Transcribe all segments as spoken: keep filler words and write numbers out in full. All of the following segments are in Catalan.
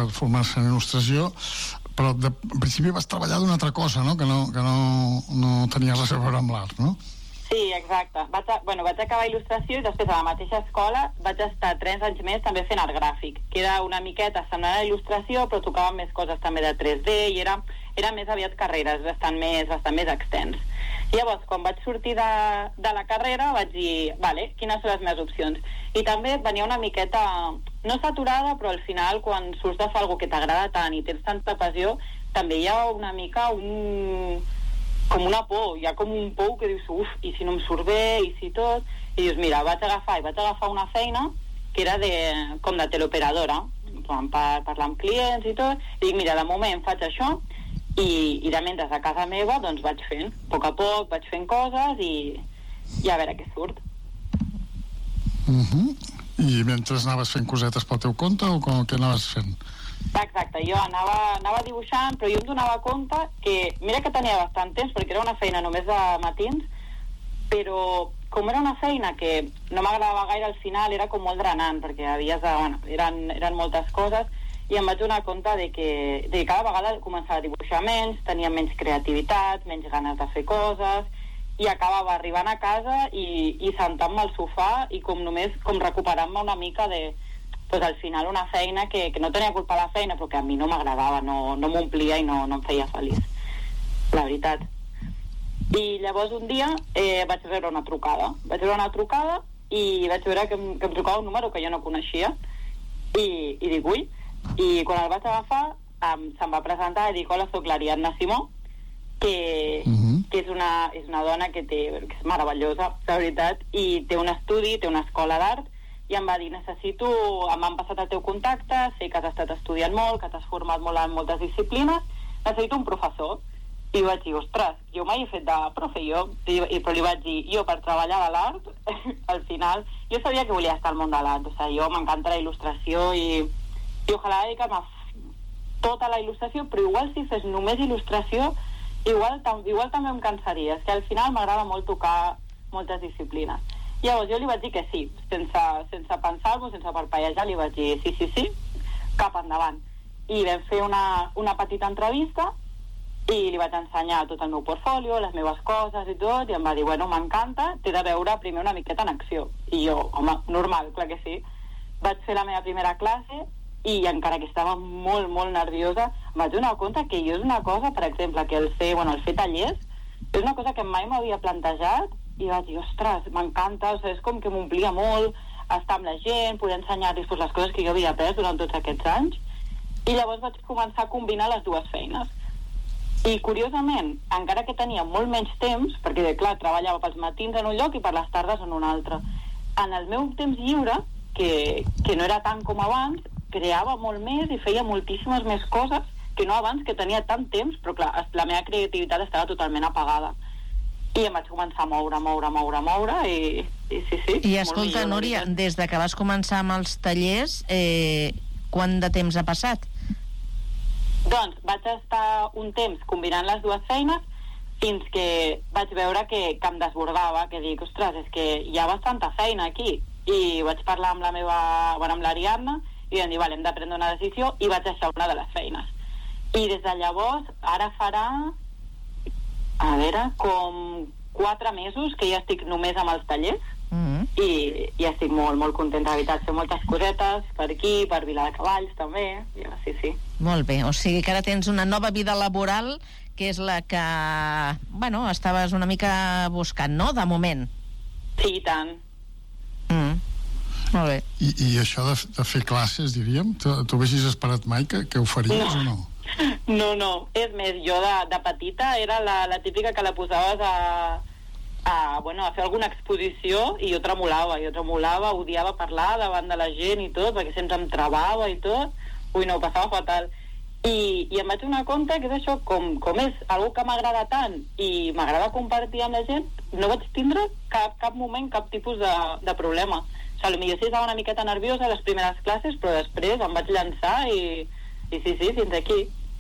per formar-se en il·lustració, però de, en principi vas treballar d'una altra cosa, no? Que no, que no, no tenia res a veure amb l'art, no? Sí, exacte. Vaig, a, bueno, vaig acabar il·lustració i després a la mateixa escola vaig estar tres anys més també fent art gràfic, que era una miqueta semblant a il·lustració, però tocava més coses també de tres D i era, era més aviat carreres bastant més, bastant més extens. Llavors, quan vaig sortir de, de la carrera, vaig dir, vale, quines són les meves opcions? I també venia una miqueta, no saturada, però al final, quan surts de fer alguna cosa que t'agrada tant i tens tanta passió, també hi ha una mica un... com una por, hi ha com un por que dius, uf, i si no em surt bé, i si tot... I dius, mira, vaig agafar i vaig agafar una feina que era de, com de teleoperadora, per parlar amb clients i tot, i dic, mira, de moment faig això, i, i de mentre a casa meva doncs vaig fent, a poc a poc vaig fent coses i, i a veure què surt. Uh-huh. I mentre anaves fent cosetes pel teu compte o com, què anaves fent? Exacte, jo anava, anava dibuixant, però jo em donava compte que, mira que tenia bastant temps, perquè era una feina només de matins, però com era una feina que no m'agradava gaire, al final era com molt drenant, perquè havies de, bueno, eren, eren moltes coses, i em vaig donar compte de que, de que cada vegada començava a dibuixar menys, tenia menys creativitat, menys ganes de fer coses, i acabava arribant a casa i, i sentant-me al sofà i com només com recuperant-me una mica de, pues, al final una feina que, que no tenia culpa de la feina, però que a mi no m'agradava, no, no m'omplia i no, no em feia feliç, la veritat. I llavors un dia eh, vaig rebre una trucada, vaig rebre una trucada i vaig veure que em, que em trucava un número que jo no coneixia i, i dic, ui, i quan el vaig agafar em, se'm va presentar i dic, hola, soc l'Ariadna Simó, que, uh-huh. que és, una, és una dona que, té, que és meravellosa, la veritat, i té un estudi, té una escola d'art, i em va dir, necessito, m'han passat el teu contacte, sé que has estat estudiant molt, que t'has format molt en moltes disciplines, necessito un professor. I vaig dir, ostres, jo mai he fet de profe, jo, i, però li vaig dir, jo per treballar de l'art, al final, jo sabia que volia estar al món de l'art, o sigui, jo m'encanta la il·lustració i, i ojalà dedicar-me tota la il·lustració, però igual si fes només il·lustració, igual, tam, igual també em cansaria, és que al final m'agrada molt tocar moltes disciplines. Llavors jo li vaig dir que sí, sense, sense pensar-m'ho, sense parpellejar, li vaig dir sí, sí, sí, cap endavant. I vam fer una, una petita entrevista i li vaig ensenyar tot el meu portfolio, les meves coses i tot, i em va dir, bueno, m'encanta, t'he de veure primer una miqueta en acció. I jo, home, normal, clar que sí. Vaig fer la meva primera classe i encara que estava molt, molt nerviosa, em vaig donar compte que jo és una cosa, per exemple, que el fer, bueno, el fer tallers, és una cosa que mai m'havia plantejat i vaig dir, ostres, m'encanta, o sigui, és com que m'omplia molt estar amb la gent, poder ensenyar-los pues, les coses que jo havia après durant tots aquests anys, i llavors vaig començar a combinar les dues feines. I curiosament, encara que tenia molt menys temps, perquè clar, treballava pels matins en un lloc i per les tardes en un altre, en el meu temps lliure, que, que no era tant com abans, creava molt més i feia moltíssimes més coses que no abans, que tenia tant temps, però clar, la meva creativitat estava totalment apagada. I em vaig començar a moure, moure, moure, moure i, i sí, sí. I escolta, Núria, des de que vas començar amb els tallers, eh, quant de temps ha passat? Doncs vaig estar un temps combinant les dues feines fins que vaig veure que, que em desbordava, que dic, ostres, és que hi ha bastanta feina aquí. I vaig parlar amb la meva, bueno, amb l'Ariadna, i vam dir, vale, hem de prendre una decisió, i vaig deixar una de les feines. I des de llavors, ara farà, a veure, com quatre mesos que ja estic només amb els tallers, mm-hmm. i, i estic molt, molt contenta, de veritat. Fer moltes cosetes per aquí, per Viladecavalls també, ja, sí, sí. Molt bé, o sigui que ara tens una nova vida laboral, que és la que, bueno, estaves una mica buscant, no?, de moment. Sí, i tant. Mm. Molt bé. I, i això de, de fer classes, diríem, tu, tu haguessis esperat mai que, que ho faries no. o no? No, no, és més, jo de, de petita era la, la típica que la posaves a, a, bueno, a fer alguna exposició i jo tremolava, jo tremolava, odiava parlar davant de la gent i tot, perquè sempre em trabava i tot, ui, no, ho passava fatal. I, i em vaig donar compte que és això, com, com és algo que m'agrada tant i m'agrada compartir amb la gent, no vaig tindre cap, cap moment, cap tipus de, de problema. O sigui, potser sí estava una miqueta nerviosa a les primeres classes, però després em vaig llançar i, i sí, sí, fins aquí.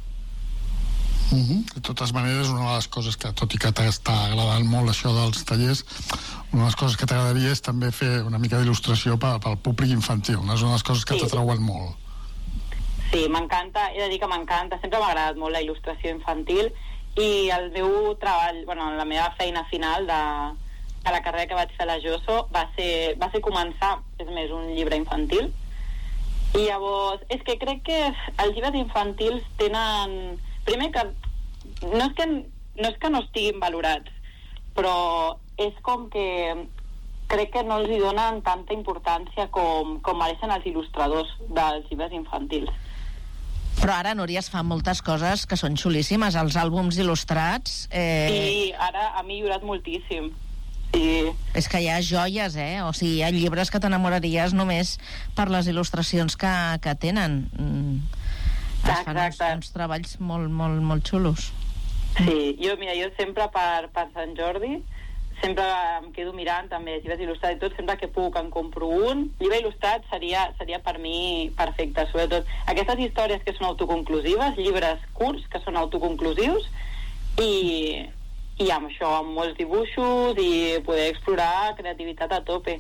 Uh-huh. De totes maneres, una de les coses que, tot i que t'està agradant molt això dels tallers, una de les coses que t'agradaria és també fer una mica d'il·lustració pel, pel públic infantil, no? És una de les coses que sí. t'atrauen molt. Sí, m'encanta, he de dir que m'encanta, sempre m'ha agradat molt la il·lustració infantil i el meu treball, bueno, la meva feina final de, de la carrera que vaig fer a la Joso va ser, va ser començar, és més, un llibre infantil. I llavors, és que crec que els llibres infantils tenen... Primer que no és que no, és que no estiguin valorats, però és com que crec que no els hi donen tanta importància com, com mereixen els il·lustradors dels llibres infantils. Però ara, Núria, es fan moltes coses que són xulíssimes, els àlbums il·lustrats... Eh... Sí, ara ha millorat moltíssim. Sí. És que hi ha joies, eh? O sigui, hi ha llibres que t'enamoraries només per les il·lustracions que, que tenen. Mm. Es fan uns, uns treballs molt, molt, molt xulos. Sí, jo, mira, jo sempre per, per Sant Jordi sempre em quedo mirant també llibres il·lustrats i tot, sempre que puc en compro un. Llibre il·lustrat seria, seria per mi perfecte, sobretot aquestes històries que són autoconclusives, llibres curts que són autoconclusius i, i amb això, amb molts dibuixos i poder explorar creativitat a tope.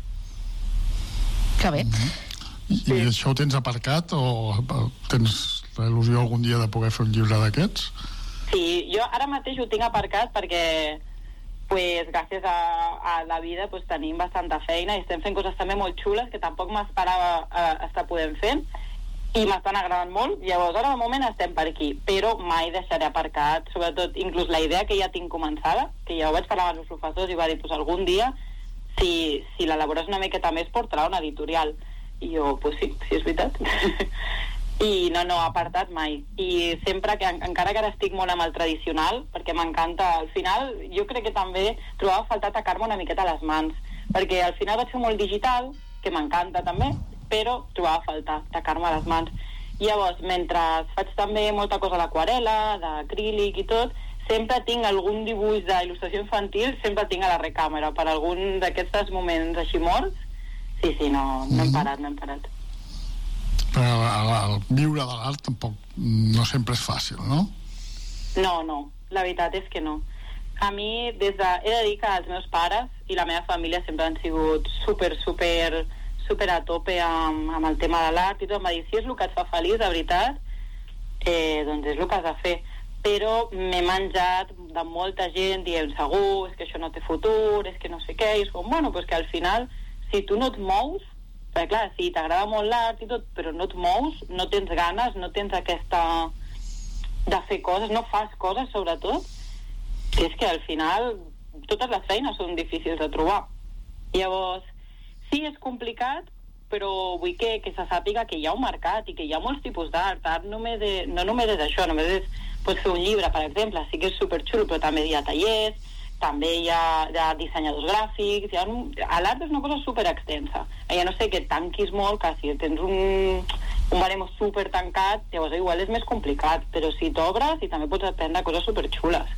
Que bé. I, i això ho tens aparcat o tens la il·lusió algun dia de poder fer un llibre d'aquests? Sí, jo ara mateix ho tinc aparcat perquè pues, gràcies a, a la vida pues, tenim bastanta feina i estem fent coses també molt xules que tampoc m'esperava eh, estar podent fent i m'estan agradant molt. Llavors ara de moment estem per aquí, però mai deixaré aparcat, sobretot inclús la idea que ja tinc començada, que ja ho vaig parlar amb els professors i va dir, pues, algun dia si, si l'elabores una miqueta més portarà una editorial. I jo, pues sí, sí és veritat. I no, no, apartat mai. I sempre que, encara que ara estic molt amb el tradicional, perquè m'encanta, al final, jo crec que també trobava a faltar tacar-me una miqueta les mans, perquè al final vaig fer molt digital, que m'encanta també, però trobava a faltar tacar-me les mans. I llavors, mentre faig també molta cosa d'aquarel·la, d'acrílic i tot, sempre tinc algun dibuix d'il·lustració infantil, sempre tinc a la recàmera, per algun d'aquests moments així morts. Sí, sí, no, no hem parat, no hem parat. Però el, el viure de l'art tampoc no sempre és fàcil, no? No, no, la veritat és que no. A mi, des de... he de dir que els meus pares i la meva família sempre han sigut super, super, super a tope amb, amb el tema de l'art i tot. Em va dir, si és el que et fa feliç, de veritat, eh, doncs és el que has de fer. Però m'he menjat de molta gent dient, segur, és que això no té futur, és que no sé què, i és com, bueno, pues que al final, si tu no et mous, perquè clar, sí, t'agrada molt l'art i tot, però no et mous, no tens ganes, no tens aquesta de fer coses, no fas coses sobretot, que és que al final totes les feines són difícils de trobar. Llavors, sí, és complicat, però vull que, que se sàpiga que hi ha un mercat i que hi ha molts tipus d'art. Art només és, no només és això, només és, pots fer un llibre, per exemple, sí que és superxulo, però també hi ha tallers, també hi ha, hi ha dissenyadors gràfics, hi ha un... l'art és una cosa super extensa. Ja no sé que et tanquis molt, que si tens un, un baremo super tancat, llavors igual és més complicat, però si t'obres i també pots aprendre coses super xules.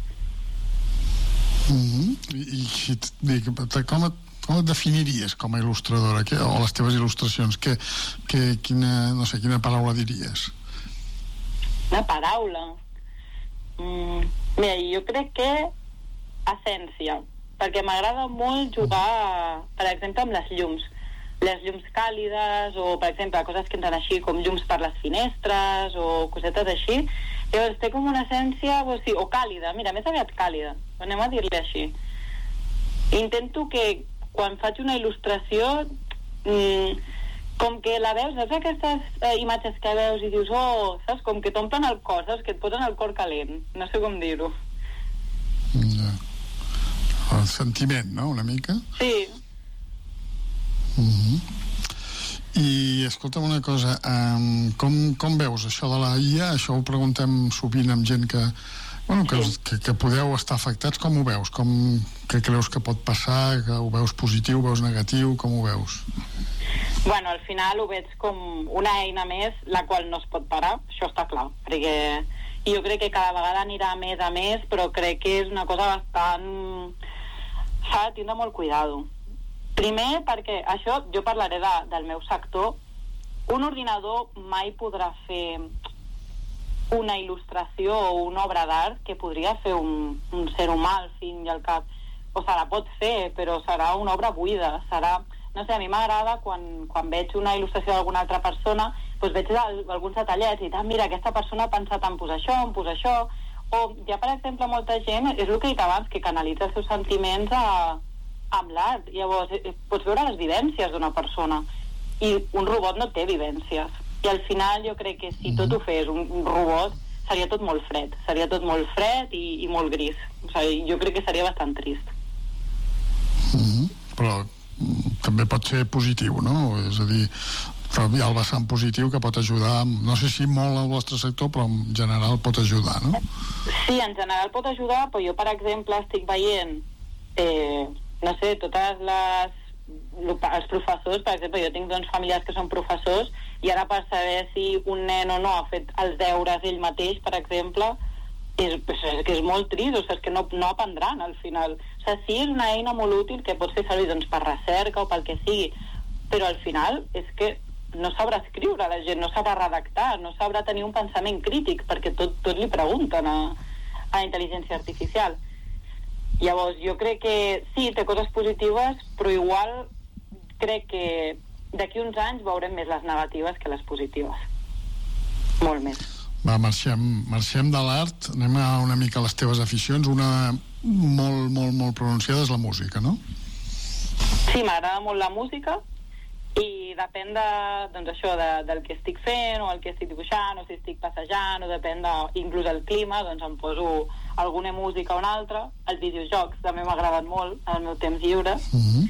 Mm-hmm. I, i, i com, et, com et definiries com a il·lustradora? Que, o les teves il·lustracions? Que, que, quina, no sé, quina paraula diries? Una paraula? Mm, mira, jo crec que essència, perquè m'agrada molt jugar, per exemple, amb les llums. Les llums càlides, o, per exemple, coses que entren així com llums per les finestres, o cosetes així. Llavors, té com una essència, o, sí, o càlida, mira, més aviat càlida, anem a dir-li així. Intento que, quan faig una il·lustració, mmm, com que la veus, saps aquestes eh, imatges que veus i dius, oh, saps, com que t'omplen el cor, saps, que et posen el cor calent, no sé com dir-ho. Ja. El sentiment, no?, una mica? Sí. Mm-hmm. I escolta'm una cosa, um, com, com veus això de la I A? Això ho preguntem sovint amb gent que, bueno, que, sí. que, que podeu estar afectats. Com ho veus? Com, què creus que pot passar? Que ho veus positiu, ho veus negatiu? Com ho veus? Bueno, al final ho veig com una eina més, la qual no es pot parar, això està clar, perquè jo crec que cada vegada anirà més a més, però crec que és una cosa bastant... s'ha de tindre molt cuidado. Primer, perquè això, jo parlaré de, del meu sector, un ordinador mai podrà fer una il·lustració o una obra d'art que podria fer un, un ser humà al fin i al cap. O se la pot fer, però serà una obra buida, serà... No sé, a mi m'agrada quan, quan veig una il·lustració d'alguna altra persona doncs veig el, alguns detallets i ah, mira, aquesta persona ha pensat en posar això, en posar això, o ja, per exemple, molta gent, és el que he dit abans, que canalitza els seus sentiments a, amb l'art. Llavors, eh, pots veure les vivències d'una persona, i un robot no té vivències. I al final jo crec que si tot ho fes un, un robot, seria tot molt fred, seria tot molt fred i, i molt gris. O sigui, jo crec que seria bastant trist. Mm-hmm. Però també pot ser positiu, no? És a dir, hi ha el vessant positiu que pot ajudar, no sé si molt al vostre sector, però en general pot ajudar, no? Sí, en general pot ajudar, però jo, per exemple, estic veient, eh, no sé, totes les... els professors, per exemple, jo tinc doncs familiars que són professors, i ara per saber si un nen o no ha fet els deures ell mateix, per exemple, és, és que és molt trist, o sigui, és que no, no aprendran al final. O sigui, sí, és una eina molt útil que pots fer servir doncs, per recerca o pel que sigui, però al final és que no sabrà escriure la gent, no sabrà redactar, no sabrà tenir un pensament crític, perquè tot, tot li pregunten a, a la intel·ligència artificial. Llavors, jo crec que sí, té coses positives, però igual crec que d'aquí uns anys veurem més les negatives que les positives. Molt més. Va, marxem, marxem de l'art, anem a una mica a les teves aficions. Una molt, molt, molt pronunciada és la música, no? Sí, m'agrada molt la música i depèn de, doncs això, de, del que estic fent o el que estic dibuixant o si estic passejant o depèn de, inclús el clima, doncs em poso alguna música o una altra. Els videojocs també m'agraden molt al meu temps lliure. Mm-hmm.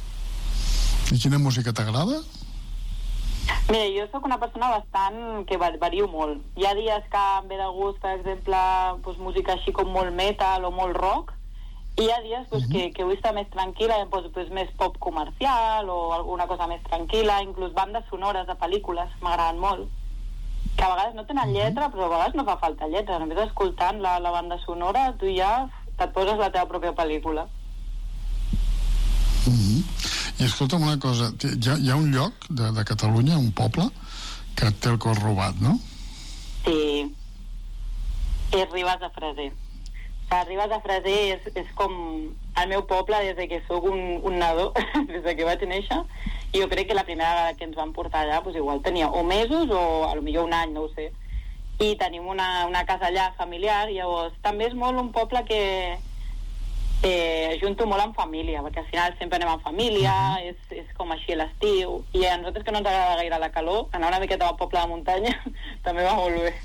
I quina música t'agrada? Mira, jo sóc una persona bastant que vario molt. Hi ha dies que em ve de gust, per exemple, doncs, música així com molt metal o molt rock, i hi ha dies doncs, mm-hmm. que, que vull estar més tranquil·la, doncs, doncs, més pop comercial o alguna cosa més tranquil·la, inclús bandes sonores de pel·lícules m'agraden molt, que a vegades no tenen lletra, però a vegades no fa falta lletra, només escoltant la, la banda sonora tu ja et poses la teva pròpia pel·lícula. Mm-hmm. I escolta'm una cosa, hi ha, hi ha un lloc de, de Catalunya, un poble, que et té el cor robat, no? Sí, és Ribes de Freser. O sigui, Ribes de Freser és, és com el meu poble des de que sóc un, un nadó, des de que vaig néixer, i jo crec que la primera vegada que ens van portar allà, doncs igual tenia o mesos o a lo millor un any, no ho sé. I tenim una, una casa allà familiar, llavors també és molt un poble que eh, junto molt en família, perquè al final sempre anem en família, uh-huh. és, és com així a l'estiu, i a nosaltres que no ens agrada gaire la calor, anar una miqueta al poble de muntanya també va molt bé.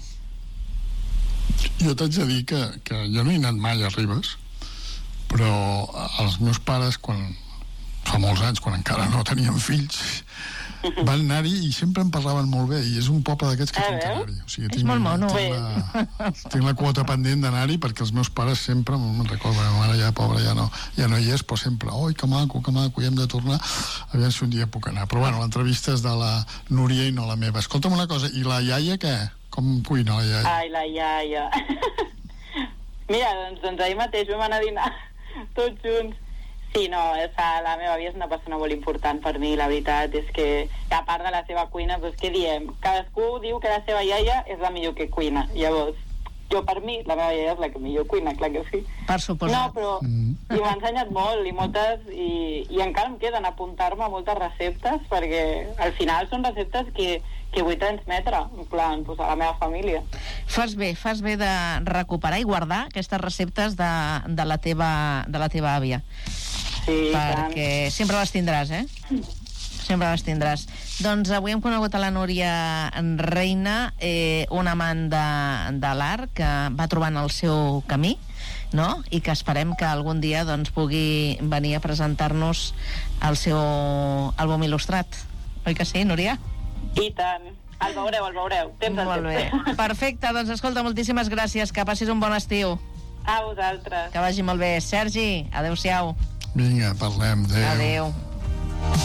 Jo t'haig de dir que, que jo no he anat mai a Ribes, però els meus pares, quan fa molts anys, quan encara no tenien fills, van anar-hi i sempre em parlaven molt bé, i és un poble d'aquests que tinc que anar-hi. O sigui, és tinc, molt mono. Tinc la, tinc la quota pendent d'anar-hi, perquè els meus pares sempre, me'n recordo, la mare ja pobra ja no, ja no hi és, però sempre, oi, que maco, que maco, hi hem de tornar, aviam si un dia puc anar. Però bueno, l'entrevista és de la Núria i no la meva. Escolta'm una cosa, i la iaia què? Com cuina la iaia? Ai, la iaia. Mira, doncs, doncs ahir mateix vam anar a dinar tots junts. Sí, no, la meva àvia és una persona molt important per mi, la veritat és que, a part de la seva cuina, doncs què diem? Cadascú diu que la seva iaia és la millor que cuina, llavors jo per mi, la meva iaia és la que millor cuina, clar que sí. Per suposat. No, però mm. i m'ha ensenyat molt, i moltes, i, i encara em queden apuntar-me a moltes receptes, perquè al final són receptes que, que vull transmetre, en plan, pues, a la meva família. Fas bé, fas bé de recuperar i guardar aquestes receptes de, de, la, teva, de la teva àvia. Sí, perquè tant. Sempre les tindràs, eh? Sempre les tindràs. Doncs avui hem conegut a la Núria Reina, eh, un amant de, de l'art que va trobant el seu camí, no? I que esperem que algun dia doncs, pugui venir a presentar-nos el seu àlbum il·lustrat. Oi que sí, Núria? I tant. El veureu, el veureu. Temps Molt bé. Perfecte, doncs escolta, moltíssimes gràcies. Que passis un bon estiu. A vosaltres. Que vagi molt bé. Sergi, adeu-siau. Vinga, parlem. Adéu. Adéu.